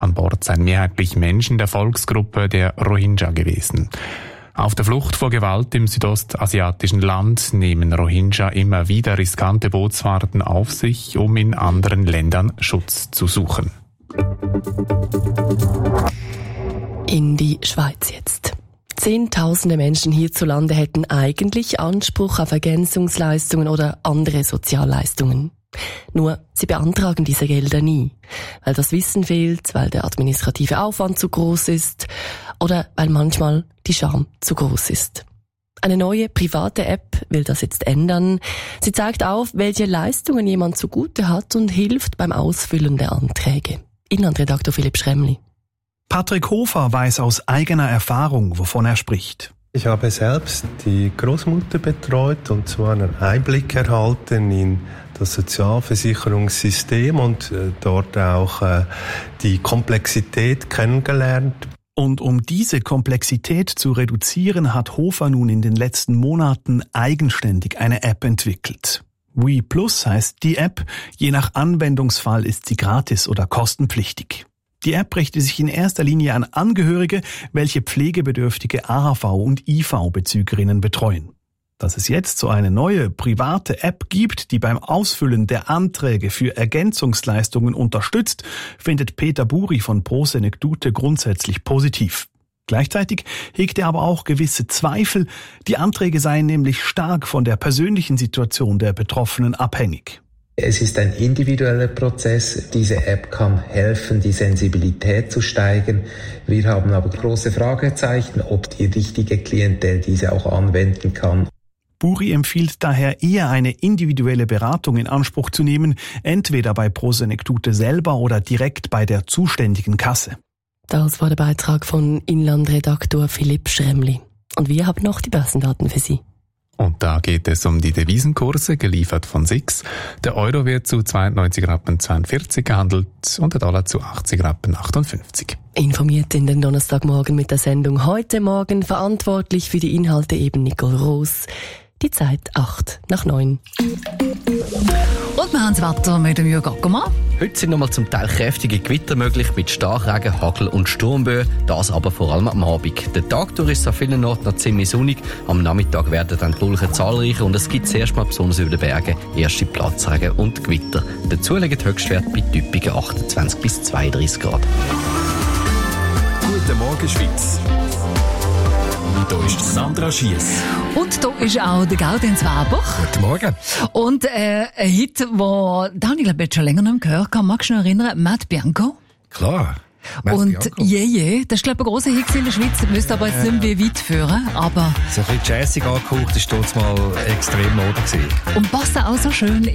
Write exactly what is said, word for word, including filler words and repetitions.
An Bord seien mehrheitlich Menschen der Volksgruppe der Rohingya gewesen. Auf der Flucht vor Gewalt im südostasiatischen Land nehmen Rohingya immer wieder riskante Bootsfahrten auf sich, um in anderen Ländern Schutz zu suchen. In die Schweiz jetzt. Zehntausende Menschen hierzulande hätten eigentlich Anspruch auf Ergänzungsleistungen oder andere Sozialleistungen. Nur, sie beantragen diese Gelder nie, weil das Wissen fehlt, weil der administrative Aufwand zu groß ist oder weil manchmal die Scham zu groß ist. Eine neue private App will das jetzt ändern. Sie zeigt auf, welche Leistungen jemand zugute hat und hilft beim Ausfüllen der Anträge. Inlandredaktor Philipp Schremli. Patrick Hofer weiß aus eigener Erfahrung, wovon er spricht. Ich habe selbst die Großmutter betreut und zwar einen Einblick erhalten in das Sozialversicherungssystem und äh, dort auch äh, die Komplexität kennengelernt. Und um diese Komplexität zu reduzieren, hat Hofer nun in den letzten Monaten eigenständig eine App entwickelt. We Plus heißt die App, je nach Anwendungsfall ist sie gratis oder kostenpflichtig. Die App richtet sich in erster Linie an Angehörige, welche pflegebedürftige A H V- und I V-Bezügerinnen betreuen. Dass es jetzt so eine neue private App gibt, die beim Ausfüllen der Anträge für Ergänzungsleistungen unterstützt, findet Peter Buri von Pro Senectute grundsätzlich positiv. Gleichzeitig hegt er aber auch gewisse Zweifel, die Anträge seien nämlich stark von der persönlichen Situation der Betroffenen abhängig. Es ist ein individueller Prozess. Diese App kann helfen, die Sensibilität zu steigern. Wir haben aber große Fragezeichen, ob die richtige Klientel diese auch anwenden kann. Buri empfiehlt daher eher eine individuelle Beratung in Anspruch zu nehmen, entweder bei Pro Senectute selber oder direkt bei der zuständigen Kasse. Das war der Beitrag von Inlandredaktor Philipp Schremli. Und wir haben noch die Börsendaten für Sie. Und da geht es um die Devisenkurse, geliefert von S I X. Der Euro wird zu zweiundneunzig Rappen zweiundvierzig gehandelt und der Dollar zu achtzig Rappen achtundfünfzig. Informiert in den Donnerstagmorgen mit der Sendung Heute Morgen, verantwortlich für die Inhalte eben Nicole Roos. Die Zeit acht nach neun. Und wir haben das Wetter mit dem Jürgen Ackermann. Heute sind nochmal zum Teil kräftige Gewitter möglich mit Starkregen, Hagel und Sturmböen. Das aber vor allem am Abend. Der Tag durch ist an vielen Orten noch ziemlich sonnig. Am Nachmittag werden dann die Wolken zahlreicher und es gibt zuerst mal besonders über den Bergen erste Platzregen und Gewitter. Dazu liegen die Höchstwerte bei typischen achtundzwanzig bis zweiunddreißig Grad. Guten Morgen, Schweiz. Hier ist Sandra Schiess. Und hier ist auch der Gaudenz Weber. Guten Morgen. Und äh, ein Hit, den den ich glaube, schon länger nicht mehr gehört habe. Magst du dich noch erinnern? Matt Bianco. Klar. Matt und Bianco. je, je. Das ist, glaube ich, ein grosser Hit in der Schweiz. Das müsste aber jetzt nicht mehr weit führen. Aber so ein bisschen jazzig angehaucht, das war dort mal extrem Mode gewesen. und passt auch so schön